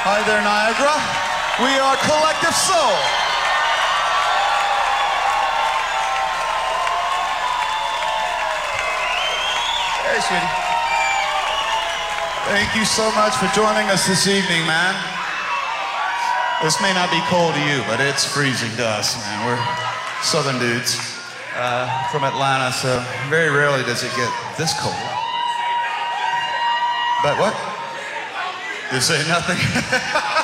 Hi there, Niagara. We are Collective Soul. Hey, sweetie. Thank you so much for joining us this evening, man. This may not be cold to you, but it's freezing to us, man. We're southern dudes from Atlanta, so very rarely does it get this cold. But what? You say nothing?